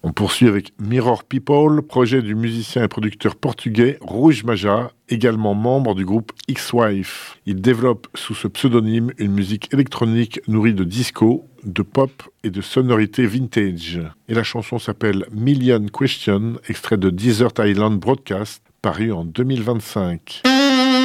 On poursuit avec Mirror People, projet du musicien et producteur portugais Rouge Maja, également membre du groupe X-Wife. Il développe sous ce pseudonyme une musique électronique nourrie de disco, de pop et de sonorités vintage. Et la chanson s'appelle Million Question, extrait de Desert Island Broadcast, paru en 2025.